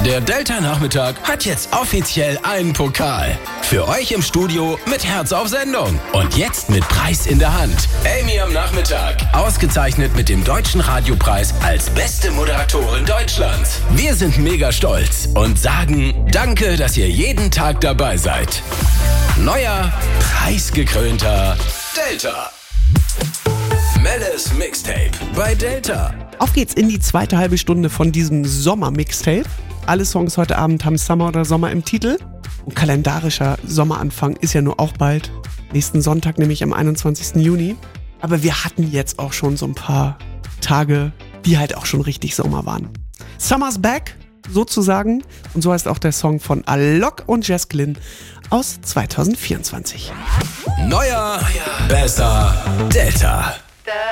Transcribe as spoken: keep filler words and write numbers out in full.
Der Delta-Nachmittag hat jetzt offiziell einen Pokal. Für euch im Studio mit Herz auf Sendung. Und jetzt mit Preis in der Hand. Amy am Nachmittag. Ausgezeichnet mit dem Deutschen Radiopreis als beste Moderatorin Deutschlands. Wir sind mega stolz und sagen danke, dass ihr jeden Tag dabei seid. Neuer, preisgekrönter Delta. Melles Mixtape bei Delta. Auf geht's in die zweite halbe Stunde von diesem Sommer-Mixtape. Alle Songs heute Abend haben Summer oder Sommer im Titel. Und kalendarischer Sommeranfang ist ja nur auch bald. Nächsten Sonntag, nämlich am einundzwanzigsten Juni. Aber wir hatten jetzt auch schon so ein paar Tage, die halt auch schon richtig Sommer waren. Summer's back, sozusagen. Und so heißt auch der Song von Alok und Jess Glynn aus zweitausendvierundzwanzig. Neuer, besser, Delta.